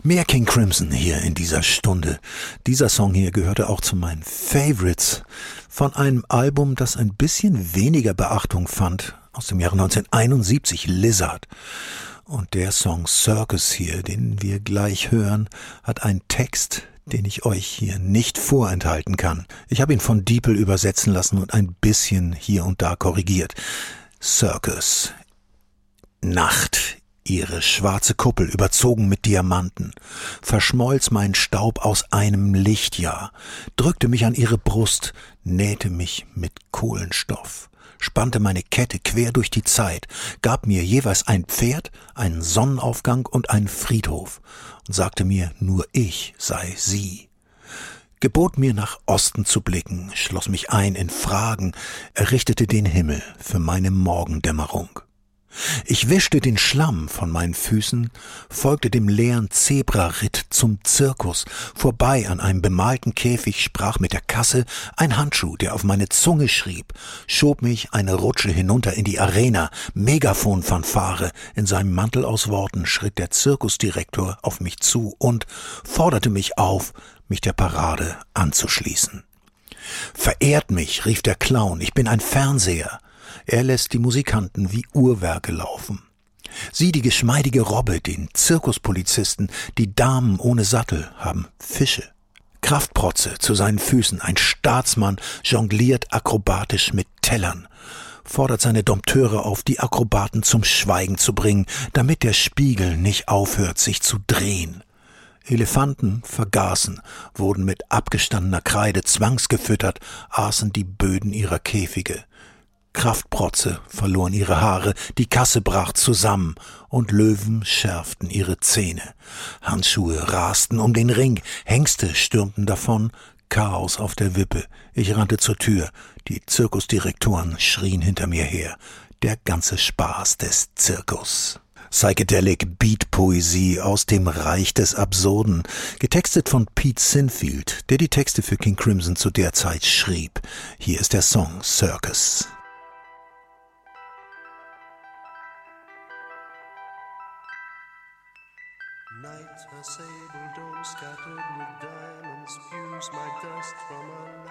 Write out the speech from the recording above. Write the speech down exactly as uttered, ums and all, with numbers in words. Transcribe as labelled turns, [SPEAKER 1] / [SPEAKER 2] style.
[SPEAKER 1] Mehr King Crimson hier in dieser Stunde. Dieser Song hier gehörte auch zu meinen Favorites von einem Album, das ein bisschen weniger Beachtung fand, aus dem Jahre neunzehnhunderteinundsiebzig, Lizard. Und der Song Circus hier, den wir gleich hören, hat einen Text, den ich euch hier nicht vorenthalten kann. Ich habe ihn von Diepel übersetzen lassen und ein bisschen hier und da korrigiert. Circus. Nacht. Ihre schwarze Kuppel, überzogen mit Diamanten, verschmolz mein Staub aus einem Lichtjahr, drückte mich an ihre Brust, nähte mich mit Kohlenstoff, spannte meine Kette quer durch die Zeit, gab mir jeweils ein Pferd, einen Sonnenaufgang und einen Friedhof und sagte mir, nur ich sei sie. Gebot mir nach Osten zu blicken, schloss mich ein in Fragen, errichtete den Himmel für meine Morgendämmerung. Ich wischte den Schlamm von meinen Füßen, folgte dem leeren Zebraritt zum Zirkus, vorbei an einem bemalten Käfig, sprach mit der Kasse, ein Handschuh, der auf meine Zunge schrieb, schob mich eine Rutsche hinunter in die Arena, Megafonfanfare, in seinem Mantel aus Worten schritt der Zirkusdirektor auf mich zu und forderte mich auf, mich der Parade anzuschließen. Verehrt mich, rief der Clown, ich bin ein Fernseher. Er lässt die Musikanten wie Uhrwerke laufen. Sie, die geschmeidige Robbe, den Zirkuspolizisten, die Damen ohne Sattel, haben Fische. Kraftprotze zu seinen Füßen, ein Staatsmann jongliert akrobatisch mit Tellern, fordert seine Dompteure auf, die Akrobaten zum Schweigen zu bringen, damit der Spiegel nicht aufhört, sich zu drehen. Elefanten vergaßen, wurden mit abgestandener Kreide zwangsgefüttert, aßen die Böden ihrer Käfige. Kraftprotze verloren ihre Haare, die Kasse brach zusammen und Löwen schärften ihre Zähne. Handschuhe rasten um den Ring, Hengste stürmten davon, Chaos auf der Wippe. Ich rannte zur Tür, die Zirkusdirektoren schrien hinter mir her. Der ganze Spaß des Zirkus. Psychedelic Beat-Poesie aus dem Reich des Absurden, getextet von Pete Sinfield, der die Texte für King Crimson zu der Zeit schrieb. Hier ist der Song Circus.
[SPEAKER 2] Night, her sable dome scattered with diamonds spews my dust from her